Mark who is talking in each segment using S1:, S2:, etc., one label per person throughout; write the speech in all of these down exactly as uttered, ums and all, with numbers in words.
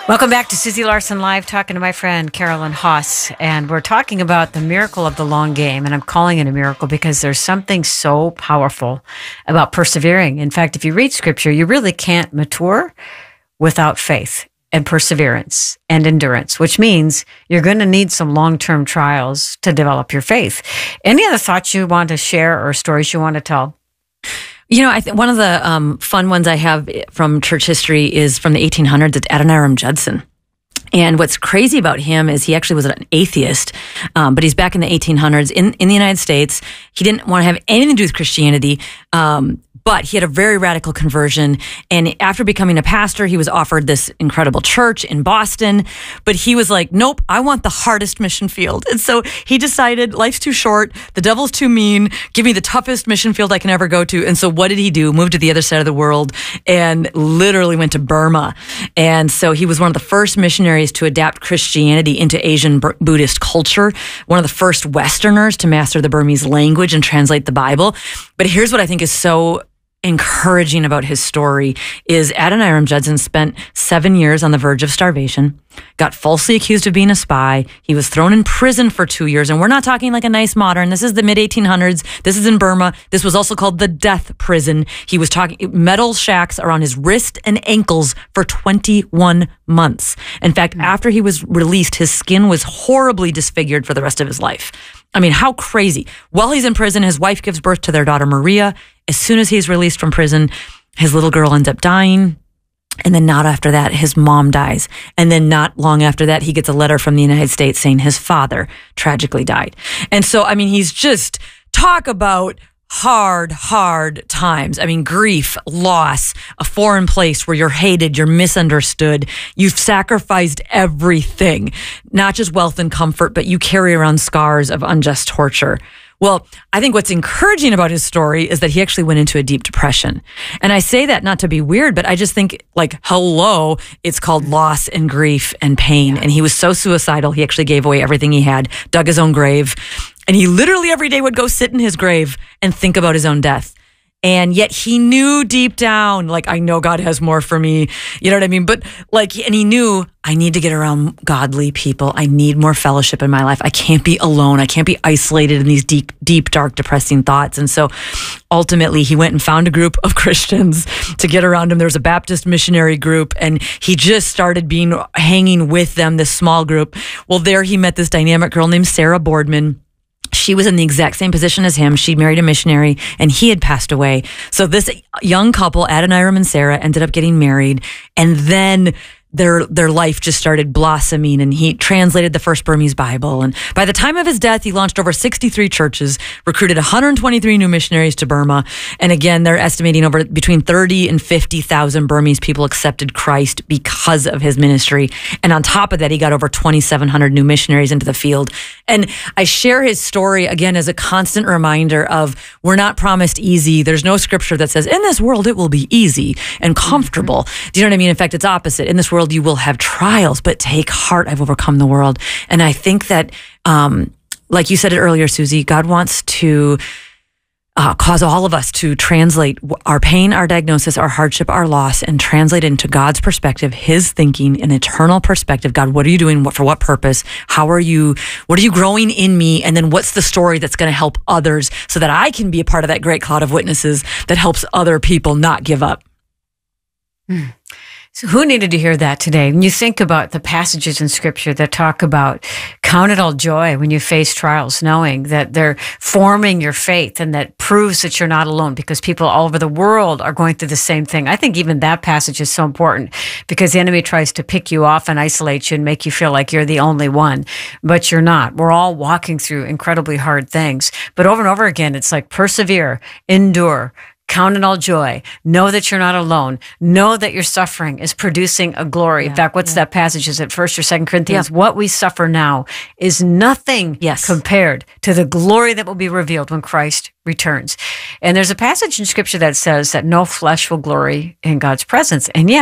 S1: Welcome back to Susie Larson Live, talking to my friend Carolyn Haas, and we're talking about the miracle of the long game, and I'm calling it a miracle because there's something so powerful about persevering. In fact, if you read Scripture, you really can't mature without faith and perseverance and endurance, which means you're going to need some long-term trials to develop your faith. Any other thoughts you want to share or stories you want to tell?
S2: You know, I think one of the um, fun ones I have from church history is from the eighteen hundreds. It's Adoniram Judson. And what's crazy about him is he actually was an atheist, um, but he's back in the eighteen hundreds in, in the United States. He didn't want to have anything to do with Christianity, um, but he had a very radical conversion. And after becoming a pastor, he was offered this incredible church in Boston. But he was like, nope, I want the hardest mission field. And so he decided life's too short. The devil's too mean. Give me the toughest mission field I can ever go to. And so what did he do? Moved to the other side of the world and literally went to Burma. And so he was one of the first missionaries to adapt Christianity into Asian Buddhist culture. One of the first Westerners to master the Burmese language and translate the Bible. But here's what I think is so encouraging about his story is Adoniram Judson spent seven years on the verge of starvation, got falsely accused of being a spy. He was thrown in prison for two years. And we're not talking like a nice modern. This is the mid eighteen hundreds. This is in Burma. This was also called the death prison. He was talking metal shacks around his wrist and ankles for twenty-one months. In fact, mm-hmm. after he was released, his skin was horribly disfigured for the rest of his life. I mean, how crazy. While he's in prison, his wife gives birth to their daughter, Maria. As soon as he's released from prison, his little girl ends up dying. And then not after that, his mom dies. And then not long after that, he gets a letter from the United States saying his father tragically died. And so, I mean, he's just talk about hard, hard times. I mean, grief, loss, a foreign place where you're hated, you're misunderstood. You've sacrificed everything, not just wealth and comfort, but you carry around scars of unjust torture. Well, I think what's encouraging about his story is that he actually went into a deep depression. And I say that not to be weird, but I just think, like, hello, it's called loss and grief and pain. And he was so suicidal, he actually gave away everything he had, dug his own grave. And he literally every day would go sit in his grave and think about his own death. And yet he knew deep down, like, I know God has more for me. You know what I mean? But like, and he knew I need to get around godly people. I need more fellowship in my life. I can't be alone. I can't be isolated in these deep, deep, dark, depressing thoughts. And so ultimately he went and found a group of Christians to get around him. There was a Baptist missionary group and he just started being, hanging with them, this small group. Well, there he met this dynamic girl named Sarah Boardman. She was in the exact same position as him. She married a missionary and he had passed away. So this young couple, Adoniram and Sarah, ended up getting married. And then their their life just started blossoming, and he translated the first Burmese Bible. And by the time of his death, he launched over sixty-three churches, recruited one hundred twenty-three new missionaries to Burma. And again, they're estimating over between thirty and fifty thousand Burmese people accepted Christ because of his ministry. And on top of that, he got over twenty-seven hundred new missionaries into the field. And I share his story again as a constant reminder of we're not promised easy. There's no scripture that says in this world it will be easy and comfortable. Mm-hmm. Do you know what I mean? In fact, it's opposite. In this world you will have trials, but take heart, I've overcome the world. And I think that, um, like you said it earlier, Susie, God wants to uh, cause all of us to translate our pain, our diagnosis, our hardship, our loss, and translate it into God's perspective, his thinking, an eternal perspective. God, what are you doing? What, for what purpose? How are you, what are you growing in me? And then what's the story that's going to help others so that I can be a part of that great cloud of witnesses that helps other people not give up?
S1: Hmm. So who needed to hear that today? When you think about the passages in Scripture that talk about count it all joy when you face trials, knowing that they're forming your faith and that proves that you're not alone because people all over the world are going through the same thing. I think even that passage is so important because the enemy tries to pick you off and isolate you and make you feel like you're the only one, but you're not. We're all walking through incredibly hard things. But over and over again, it's like persevere, endure, count it all joy. Know that you're not alone. Know that your suffering is producing a glory. Yeah, in fact, what's yeah. that passage? Is it First or Second Corinthians? Yeah. What we suffer now is nothing
S2: yes.
S1: compared to the glory that will be revealed when Christ returns. And there's a passage in Scripture that says that no flesh will glory in God's presence. And yet,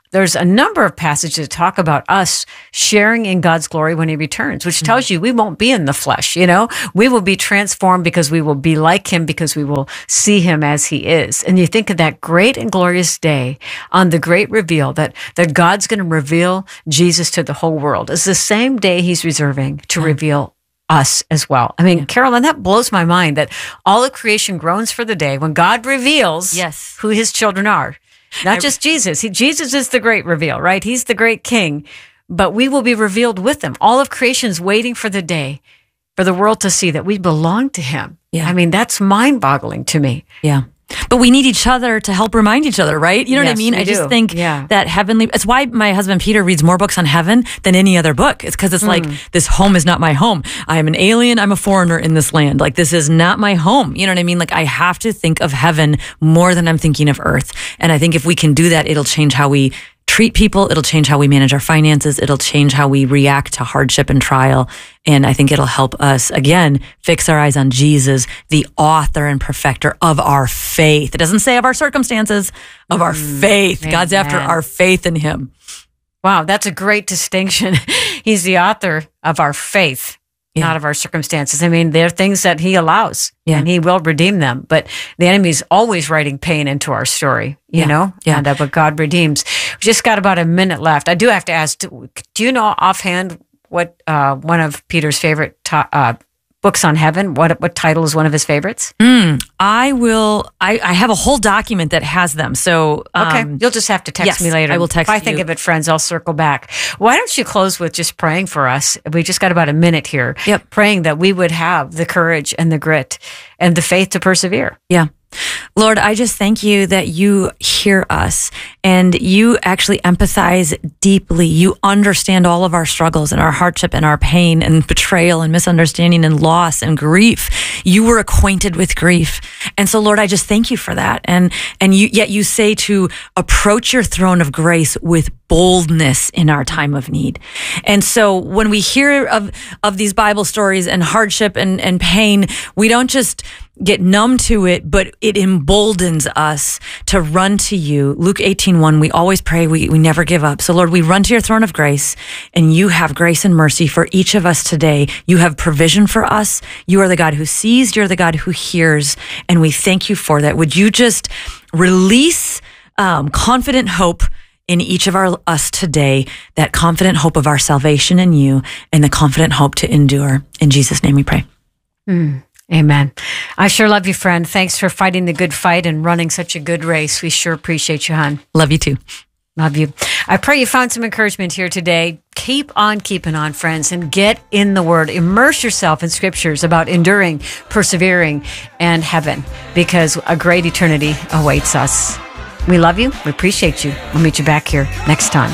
S1: there's a number of passages that talk about us sharing in God's glory when he returns, which tells mm-hmm. you we won't be in the flesh, you know, we will be transformed because we will be like him, because we will see him as he is. And you think of that great and glorious day on the great reveal that, that God's going to reveal Jesus to the whole world. It's the same day he's reserving to mm-hmm. reveal us as well. I mean, yeah. Carolyn, that blows my mind that all of creation groans for the day when God reveals
S2: yes.
S1: who his children are. Not I, just Jesus. He, Jesus is the great reveal, right? He's the great king, but we will be revealed with him. All of creation's waiting for the day for the world to see that we belong to him. Yeah. I mean, that's mind-boggling to me.
S2: Yeah. But we need each other to help remind each other, right? You know yes, what I mean? I just
S1: do.
S2: think
S1: yeah.
S2: that heavenly, it's why my husband Peter reads more books on heaven than any other book. It's because it's mm. like, this home is not my home. I am an alien. I'm a foreigner in this land. Like, this is not my home. You know what I mean? Like, I have to think of heaven more than I'm thinking of earth. And I think if we can do that, it'll change how we treat people. It'll change how we manage our finances. It'll change how we react to hardship and trial. And I think it'll help us, again, fix our eyes on Jesus, the author and perfecter of our faith. It doesn't say of our circumstances, of mm, our faith. Amen. God's after our faith in him.
S1: Wow, that's a great distinction. He's the author of our faith. Yeah. Not of our circumstances. I mean, there are things that he allows yeah. and he will redeem them, but the enemy's always writing pain into our story, you
S2: yeah.
S1: know,
S2: yeah.
S1: and uh, but God redeems. We just got about a minute left. I do have to ask, do, do you know offhand what uh, one of Peter's favorite to- uh, books on heaven, what what title is one of his favorites?
S2: Mm, I will, I, I have a whole document that has them. So, um,
S1: okay, you'll just have to text
S2: yes,
S1: me later.
S2: I will text
S1: you.
S2: you.
S1: If I think of it, friends, I'll circle back. Why don't you close with just praying for us? We just got about a minute here.
S2: Yep.
S1: Praying that we would have the courage and the grit and the faith to persevere.
S2: Yeah. Lord, I just thank you that you hear us and you actually empathize deeply. You understand all of our struggles and our hardship and our pain and betrayal and misunderstanding and loss and grief. You were acquainted with grief. And so, Lord, I just thank you for that. And, and you, yet you say to approach your throne of grace with boldness in our time of need. And so when we hear of, of these Bible stories and hardship and, and pain, we don't just get numb to it, but it emboldens us to run to you. Luke eighteen one, we always pray, we, we never give up. So Lord, we run to your throne of grace, and you have grace and mercy for each of us today. You have provision for us. You are the God who sees, you're the God who hears, and we thank you for that. Would you just release um, confident hope in each of our us today, that confident hope of our salvation in you, and the confident hope to endure. In Jesus' name we pray.
S1: Mm. Amen. I sure love you, friend. Thanks for fighting the good fight and running such a good race. We sure appreciate you, hon.
S2: Love you too.
S1: Love you. I pray you found some encouragement here today. Keep on keeping on, friends, and get in the Word. Immerse yourself in scriptures about enduring, persevering, and heaven, because a great eternity awaits us. We love you. We appreciate you. We'll meet you back here next time.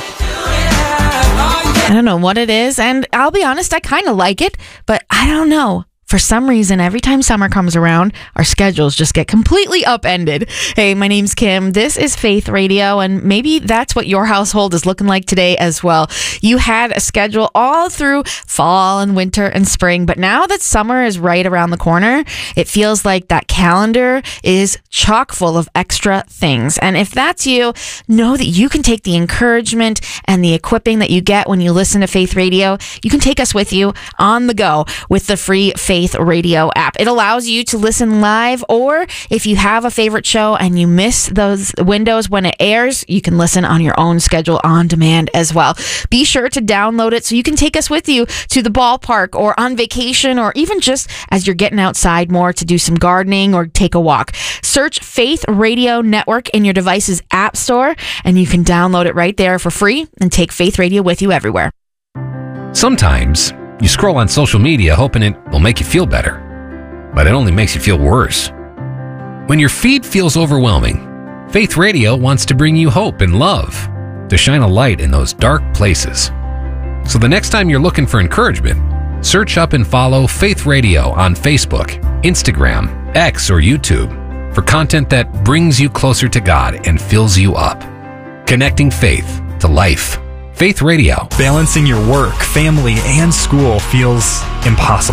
S3: I don't know what it is, and I'll be honest, I kind of like it, but I don't know. For some reason, every time summer comes around, our schedules just get completely upended. Hey, my name's Kim. This is Faith Radio, and maybe that's what your household is looking like today as well. You had a schedule all through fall and winter and spring, but now that summer is right around the corner, it feels like that calendar is chock full of extra things. And if that's you, know that you can take the encouragement and the equipping that you get when you listen to Faith Radio. You can take us with you on the go with the free Faith Faith Radio app. It allows you to listen live, or if you have a favorite show and you miss those windows when it airs, you can listen on your own schedule on demand as well. Be sure to download it so you can take us with you to the ballpark or on vacation, or even just as you're getting outside more to do some gardening or take a walk. Search Faith Radio Network in your device's app store, and you can download it right there for free and take Faith Radio with you everywhere.
S4: Sometimes you scroll on social media hoping it will make you feel better, but it only makes you feel worse. When your feed feels overwhelming, Faith Radio wants to bring you hope and love, to shine a light in those dark places. So the next time you're looking for encouragement, search up and follow Faith Radio on Facebook, Instagram, X, or YouTube for content that brings you closer to God and fills you up. Connecting faith to life. Faith Radio.
S5: Balancing your work, family, and school feels impossible.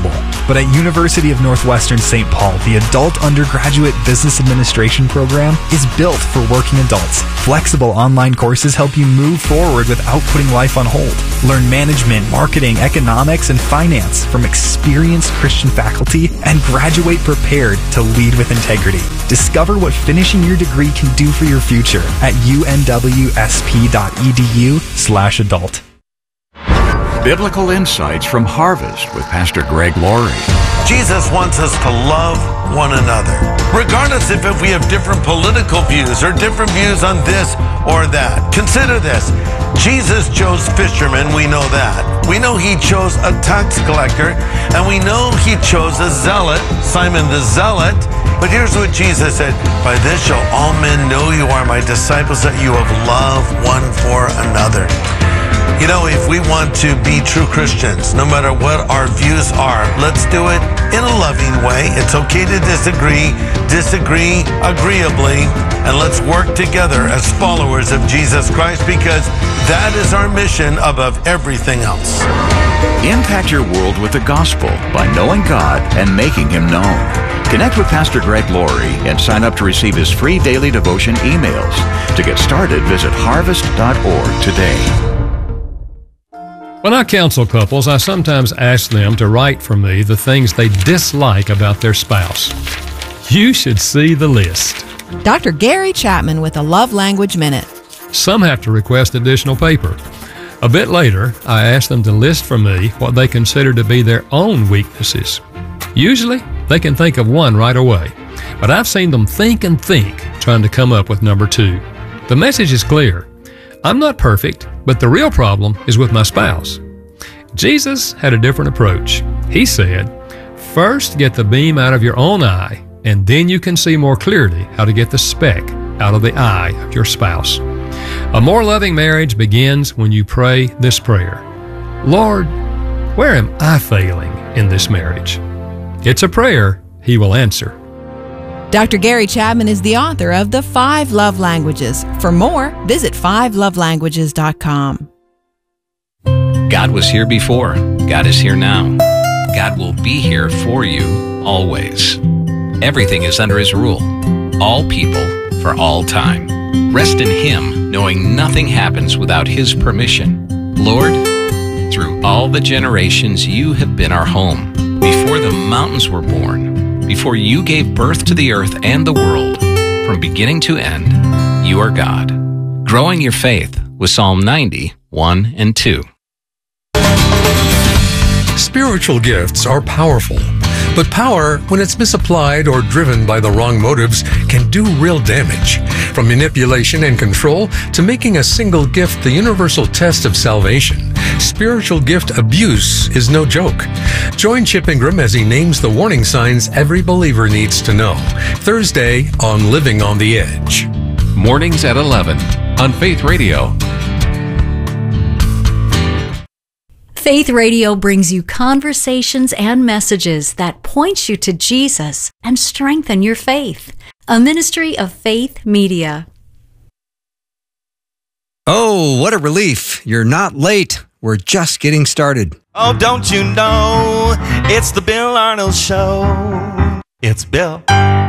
S5: But at University of Northwestern Saint Paul, the Adult Undergraduate Business Administration program is built for working adults. Flexible online courses help you move forward without putting life on hold. Learn management, marketing, economics, and finance from experienced Christian faculty and graduate prepared to lead with integrity. Discover what finishing your degree can do for your future at unwsp.edu slash adult.
S6: Biblical Insights from Harvest with Pastor Greg Laurie.
S7: Jesus wants us to love one another, regardless if, if we have different political views or different views on this or that. Consider this. Jesus chose fishermen, we know that. We know he chose a tax collector, and we know he chose a zealot, Simon the Zealot. But here's what Jesus said, by this shall all men know you are my disciples, that you have love one for another. You know, if we want to be true Christians, no matter what our views are, let's do it in a loving way. It's okay to disagree, disagree agreeably, and let's work together as followers of Jesus Christ, because that is our mission above everything else.
S6: Impact your world with the gospel by knowing God and making him known. Connect with Pastor Greg Laurie and sign up to receive his free daily devotion emails. To get started, visit harvest dot org today.
S8: When I counsel couples, I sometimes ask them to write for me the things they dislike about their spouse. You should see the list.
S9: Doctor Gary Chapman with a Love Language Minute.
S8: Some have to request additional paper. A bit later, I ask them to list for me what they consider to be their own weaknesses. Usually, they can think of one right away, but I've seen them think and think trying to come up with number two. The message is clear. I'm not perfect, but the real problem is with my spouse. Jesus had a different approach. He said, first get the beam out of your own eye, and then you can see more clearly how to get the speck out of the eye of your spouse. A more loving marriage begins when you pray this prayer. Lord, where am I failing in this marriage? It's a prayer he will answer.
S9: Doctor Gary Chapman is the author of The Five Love Languages. For more, visit five love languages dot com.
S4: God was here before. God is here now. God will be here for you always. Everything is under his rule. All people for all time. Rest in him, knowing nothing happens without his permission. Lord, through all the generations you have been our home. Before the mountains were born, before you gave birth to the earth and the world, from beginning to end, you are God. Growing your faith with Psalm ninety, one and two.
S10: Spiritual gifts are powerful, but power, when it's misapplied or driven by the wrong motives, can do real damage. From manipulation and control to making a single gift the universal test of salvation, spiritual gift abuse is no joke. Join Chip Ingram as he names the warning signs every believer needs to know. Thursday on Living on the Edge.
S4: Mornings at eleven on Faith Radio.
S11: Faith Radio brings you conversations and messages that point you to Jesus and strengthen your faith. A ministry of Faith Media.
S12: Oh, what a relief. You're not late. We're just getting started.
S13: Oh, don't you know, it's the Bill Arnold Show. It's Bill